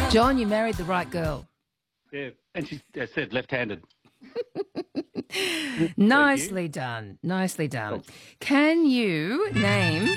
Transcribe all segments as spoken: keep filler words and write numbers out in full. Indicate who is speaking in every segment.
Speaker 1: John, you married the right girl.
Speaker 2: Yeah, and she uh, said left-handed.
Speaker 1: Nicely done. Nicely done. Can you name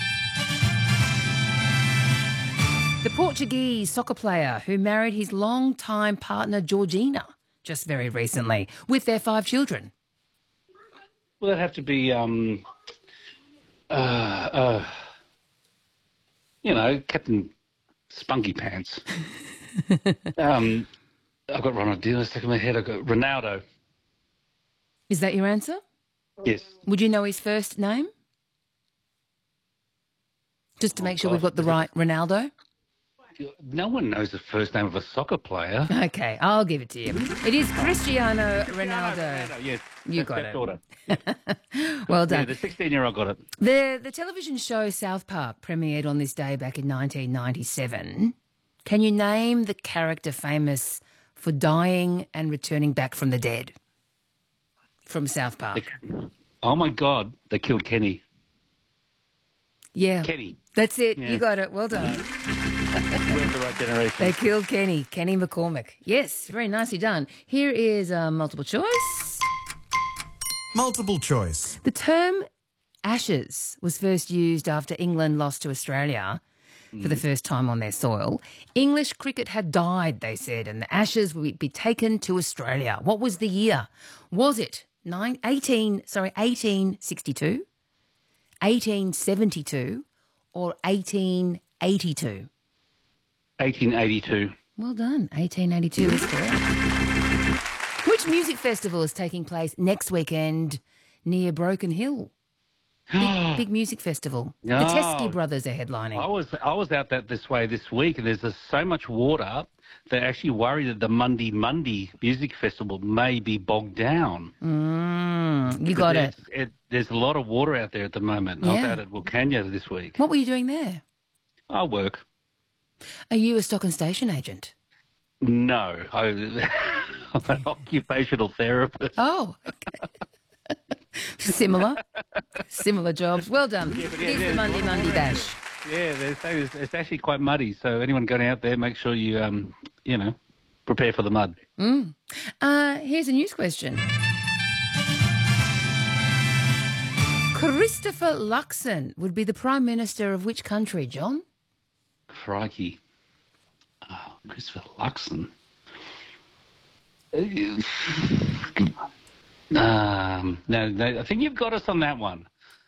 Speaker 1: the Portuguese soccer player who married his longtime partner Georgina just very recently with their five children?
Speaker 2: Well, that'd have to be, um, uh, uh, you know, Captain Spunky Pants. um, I've got Ronaldinho stuck in my head. I've got Ronaldo.
Speaker 1: Is that your answer?
Speaker 2: Yes.
Speaker 1: Would you know his first name? Just to
Speaker 2: Oh,
Speaker 1: make sure
Speaker 2: God.
Speaker 1: we've got the right Ronaldo.
Speaker 2: No one knows the first name of a soccer player.
Speaker 1: Okay, I'll give it to you. It is Cristiano Ronaldo.
Speaker 2: Ronaldo, yes.
Speaker 1: You
Speaker 2: That-
Speaker 1: got
Speaker 2: that
Speaker 1: it.
Speaker 2: daughter.
Speaker 1: Well
Speaker 2: Yeah,
Speaker 1: done.
Speaker 2: the sixteen-year-old got it.
Speaker 1: The the television show South Park premiered on this day back in nineteen ninety-seven. Can you name the character famous for dying and returning back from the dead from South Park?
Speaker 2: Oh, my God. They killed Kenny.
Speaker 1: Yeah,
Speaker 2: Kenny.
Speaker 1: that's it.
Speaker 2: Yeah.
Speaker 1: You got it. Well done.
Speaker 2: We're the right generation.
Speaker 1: They killed Kenny, Kenny McCormick. Yes, very nicely done. Here is uh, multiple choice.
Speaker 3: Multiple choice.
Speaker 1: The term Ashes was first used after England lost to Australia for the first time on their soil. English cricket had died, they said, and the Ashes would be taken to Australia. What was the year? Was it nine, eighteen, sorry, eighteen sixty-two, eighteen seventy-two, or eighteen eighty-two?
Speaker 2: eighteen eighty-two.
Speaker 1: Well done. eighteen eighty-two is correct. Which music festival is taking place next weekend near Broken Hill? Big, big music festival. The
Speaker 2: Oh.
Speaker 1: Teskey Brothers are
Speaker 2: I
Speaker 1: headlining.
Speaker 2: was I was out that this way this week, and there's just so much water. They're actually worried that the Monday Monday Music Festival may be bogged down.
Speaker 1: Mm, you got it.
Speaker 2: There's, it. There's a lot of water out there at the moment. I was
Speaker 1: Yeah.
Speaker 2: out at Wilcannia this week.
Speaker 1: What were you doing there?
Speaker 2: I work.
Speaker 1: Are you a stock and station agent?
Speaker 2: No, I, I'm an occupational therapist.
Speaker 1: Oh, okay. Similar. Similar jobs. Well done.
Speaker 2: Yeah, but yeah,
Speaker 1: Here's
Speaker 2: yeah,
Speaker 1: the Monday
Speaker 2: it's a lot of
Speaker 1: Monday
Speaker 2: rain.
Speaker 1: Bash.
Speaker 2: Yeah, there's, it's, it's actually quite muddy. So anyone going out there, make sure you, um, you know, prepare for the mud.
Speaker 1: Mm. Uh, here's a news question. Christopher Luxon would be the Prime Minister of which country, John?
Speaker 2: Crikey. Oh, Christopher Luxon. Um, no, no, I think you've got us on that one.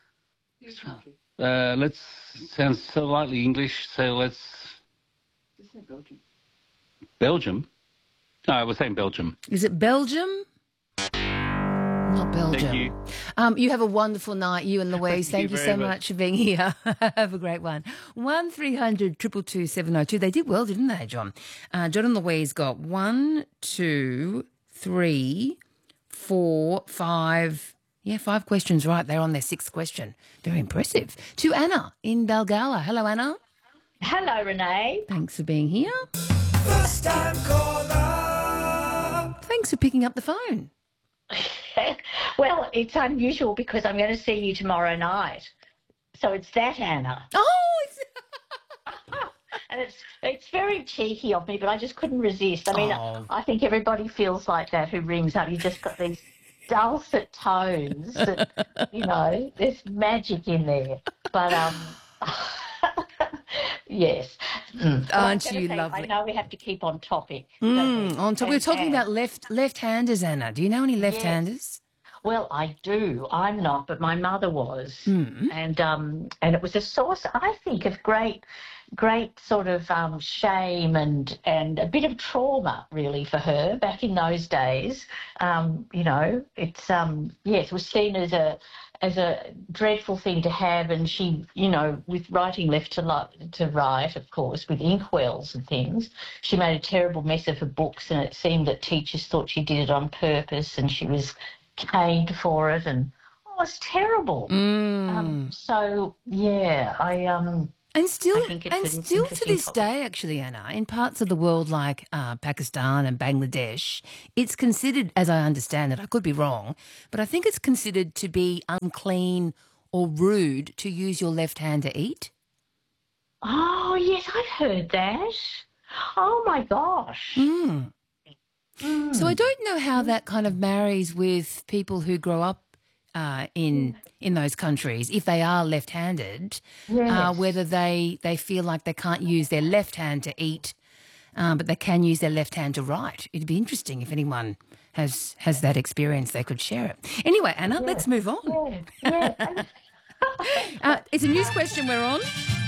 Speaker 2: Uh, let's sounds slightly English, so let's. Belgium. Belgium? No, I was saying Belgium.
Speaker 1: Is it Belgium? Not Belgium.
Speaker 2: Thank you.
Speaker 1: Um, you have a wonderful night, you and Louise.
Speaker 2: Thank
Speaker 1: Thank
Speaker 2: you
Speaker 1: you
Speaker 2: very
Speaker 1: so
Speaker 2: much.
Speaker 1: much for being here. Have a great one. One three hundred two two two seven oh two. They did well, didn't they, John? Uh, John and Louise got one, two, three, four, five. Yeah, five questions right. They're on their sixth question. Very impressive. To Anna in Balgala. Hello, Anna.
Speaker 4: Hello, Renee.
Speaker 1: Thanks for being here.
Speaker 3: First time caller.
Speaker 1: Thanks for picking up the phone.
Speaker 4: Well, it's unusual because I'm going to see you tomorrow night. So it's that, Anna.
Speaker 1: Oh, it's...
Speaker 4: And it's it's very cheeky of me, but I just couldn't resist. I mean,
Speaker 1: Oh.
Speaker 4: I think everybody feels like that who rings up. You just got these dulcet tones that, you know, there's magic in there. But, um... yes. Mm. But I was
Speaker 1: Aren't
Speaker 4: gonna
Speaker 1: you
Speaker 4: say,
Speaker 1: lovely?
Speaker 4: I know we have to keep on topic. don't
Speaker 1: Mm,
Speaker 4: we?
Speaker 1: on top, we're
Speaker 4: And-
Speaker 1: talking
Speaker 4: and-
Speaker 1: about left left-handers, Anna. Do you know any left-handers?
Speaker 4: Well, I do. I'm not, but my mother was,
Speaker 1: Mm.
Speaker 4: and um, and it was a source, I think, of great, great sort of um, shame and and a bit of trauma, really, for her back in those days. Um, you know, it's um, yes, it was seen as a as a dreadful thing to have, and she, you know, with writing left to li- to right, of course, with inkwells and things, she made a terrible mess of her books, and it seemed that teachers thought she did it on purpose, and she was caned for it, and oh, it's terrible.
Speaker 1: Mm.
Speaker 4: Um, so yeah, I um,
Speaker 1: And still,
Speaker 4: I think it's
Speaker 1: and
Speaker 4: an
Speaker 1: still to
Speaker 4: interesting
Speaker 1: this
Speaker 4: topic.
Speaker 1: day, actually, Anna, in parts of the world like uh, Pakistan and Bangladesh, it's considered, as I understand it, I could be wrong, but I think it's considered to be unclean or rude to use your left hand to eat.
Speaker 4: oh yes, I've heard that. Oh my gosh.
Speaker 1: Mm.
Speaker 4: Mm.
Speaker 1: So I don't know how that kind of marries with people who grow up uh, in in those countries, if they are left-handed, uh,
Speaker 4: Yes.
Speaker 1: whether they, they feel like they can't use their left hand to eat, um, but they can use their left hand to write. It'd be interesting if anyone has has that experience, they could share it. Anyway, Anna, let's move on.
Speaker 4: Yeah. Yeah.
Speaker 1: Uh, it's a news question we're on.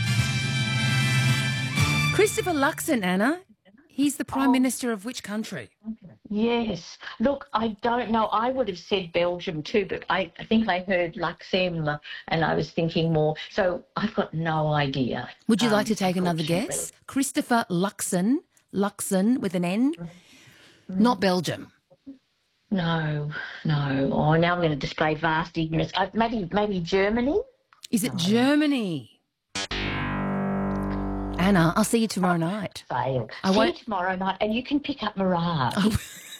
Speaker 1: Christopher Luxon, Anna, he's the Prime
Speaker 4: Oh.
Speaker 1: Minister of which country?
Speaker 4: Yes. Look, I don't know. I would have said Belgium too, but I, I think I heard Luxem and I was thinking more. So I've got no idea.
Speaker 1: Would you like
Speaker 4: um,
Speaker 1: to take another
Speaker 4: unfortunately.
Speaker 1: guess? Christopher Luxon, Luxon with an N, not Belgium.
Speaker 4: No, no. Oh, now I'm going to display vast ignorance. Uh, maybe, maybe Germany?
Speaker 1: Is it Germany? Anna, I'll see you tomorrow night.
Speaker 4: Fail.
Speaker 1: I
Speaker 4: See
Speaker 1: won't-
Speaker 4: you tomorrow night, and you can pick up Mirage.
Speaker 1: Oh.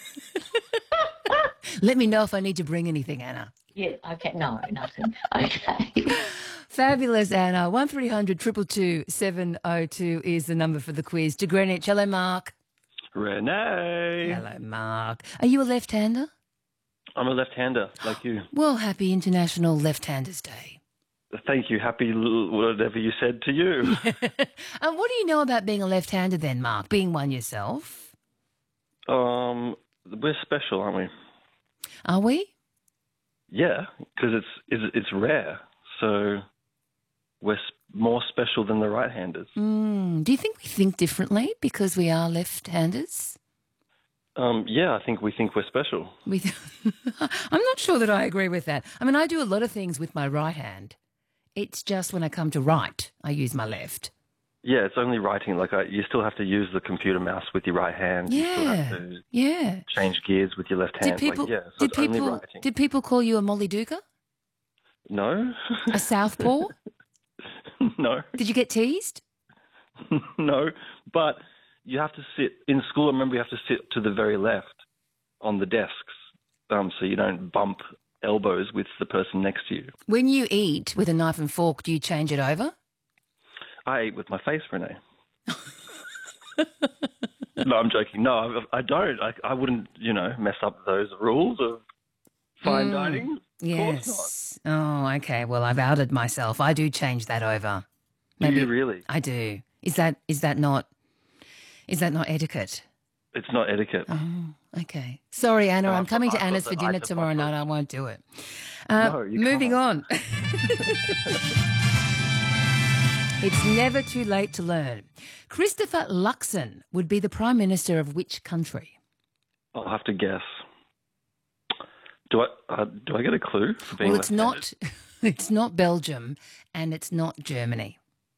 Speaker 1: Let me know if I need to bring anything, Anna.
Speaker 4: Yeah, okay. No, nothing. Okay.
Speaker 1: Fabulous, Anna. one three hundred two two two seven oh two is the number for the quiz. To Greenwich. Hello, Mark.
Speaker 5: Renee.
Speaker 1: Hello, Mark. Are you a left-hander?
Speaker 5: I'm a left-hander, like you.
Speaker 1: Well, happy International Left-Handers Day.
Speaker 5: Thank you. Happy l- whatever you said to you.
Speaker 1: Um, what do you know about being a left-hander then, Mark, being one yourself?
Speaker 5: um, we're special, aren't we?
Speaker 1: Are we?
Speaker 5: Yeah, because it's, it's it's rare. So we're s- more special than the right-handers.
Speaker 1: Mm. Do you think we think differently because we are left-handers?
Speaker 5: Um, yeah, I think we think we're special.
Speaker 1: We th- I'm not sure that I agree with that. I mean, I do a lot of things with my right hand. It's just when I come to write, I use my left.
Speaker 5: Yeah, it's only writing. Like I, you still have to use the computer mouse with your right hand. You still
Speaker 1: Yeah,
Speaker 5: have to
Speaker 1: yeah.
Speaker 5: change gears with your left hand.
Speaker 1: Did people?
Speaker 5: like, yeah, so
Speaker 1: did
Speaker 5: it's only
Speaker 1: people?
Speaker 5: writing.
Speaker 1: Did people call you a Molly Duker,
Speaker 5: No,
Speaker 1: a southpaw?
Speaker 5: no.
Speaker 1: Did you get teased?
Speaker 5: No, but you have to sit in school. I remember you have to sit to the very left on the desks, um, so you don't bump elbows with the person next to you.
Speaker 1: When you eat with a knife and fork, do you change it over?
Speaker 5: I eat with my face, Renee. No, I'm joking. No, I, I don't. I, I wouldn't, you know, mess up those rules of fine
Speaker 1: Mm,
Speaker 5: dining. Of course
Speaker 1: Yes. Oh, okay. Well, I've outed myself. I do change that over.
Speaker 5: not. Do you really?
Speaker 1: I do. Is that is that not is that not etiquette?
Speaker 5: It's not etiquette.
Speaker 1: Oh, okay. Sorry, Anna.
Speaker 5: No, I
Speaker 1: I'm
Speaker 5: thought-
Speaker 1: coming
Speaker 5: I
Speaker 1: to
Speaker 5: thought
Speaker 1: Anna's
Speaker 5: that-
Speaker 1: for
Speaker 5: I
Speaker 1: dinner
Speaker 5: thought-
Speaker 1: tomorrow
Speaker 5: I thought-
Speaker 1: night. I won't do it. Uh,
Speaker 5: No, you
Speaker 1: moving
Speaker 5: can't.
Speaker 1: on. It's never too late to learn. Christopher Luxon would be the Prime Minister of which country?
Speaker 5: I'll have to guess. Do I uh, do I get a clue for being
Speaker 1: Well, it's
Speaker 5: left-handed?
Speaker 1: not. It's not Belgium, and it's not Germany.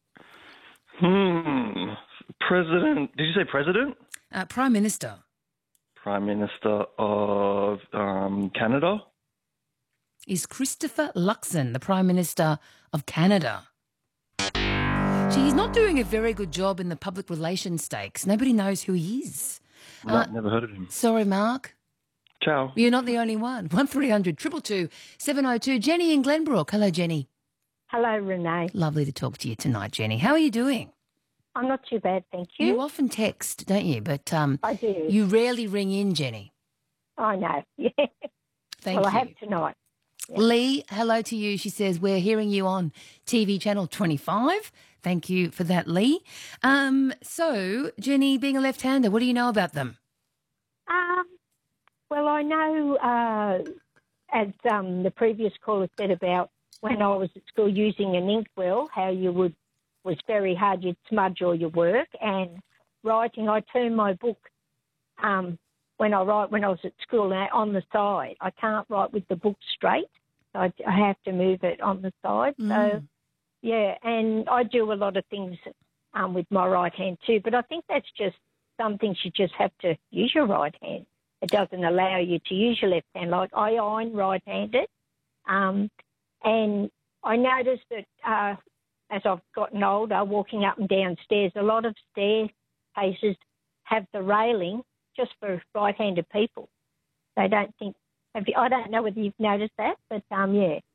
Speaker 5: Hmm. President. Did you say president?
Speaker 1: Uh, Prime Minister.
Speaker 5: Prime Minister of um, Canada.
Speaker 1: Is Christopher Luxon the Prime Minister of Canada? Gee, he's not doing a very good job in the public relations stakes. Nobody knows who he is.
Speaker 5: No,
Speaker 1: Uh,
Speaker 5: never heard of him.
Speaker 1: Sorry, Mark.
Speaker 5: Ciao.
Speaker 1: You're not the only one. one three hundred two two two seven oh two. Jenny in Glenbrook. Hello, Jenny.
Speaker 6: Hello, Renee.
Speaker 1: Lovely to talk to you tonight, Jenny. How are you doing?
Speaker 6: I'm not too bad, thank you.
Speaker 1: You often text, don't you? But um,
Speaker 6: I do.
Speaker 1: you rarely ring in, Jenny.
Speaker 6: I know. Yeah.
Speaker 1: Thank
Speaker 6: well,
Speaker 1: you.
Speaker 6: I have tonight.
Speaker 1: Lee, hello to you. She says, we're hearing you on T V channel twenty-five. Thank you for that, Lee. Um, so, Jenny, being a left-hander, what do you know about them?
Speaker 6: Um, well, I know, uh, as um, the previous caller said about when I was at school using an inkwell, how you would was very hard. You'd smudge all your work, and writing. I turn my book um, when I write when I was at school now on the side. I can't write with the book straight. So I, I have to move it on the side. So.
Speaker 1: Mm.
Speaker 6: Yeah, and I do a lot of things um, with my right hand too, but I think that's just some things you just have to use your right hand. It doesn't allow you to use your left hand. Like I iron right-handed, um, and I noticed that uh, as I've gotten older, walking up and down stairs, a lot of staircases have the railing just for right-handed people. They don't think. Have you, I don't know whether you've noticed that, but um, yeah.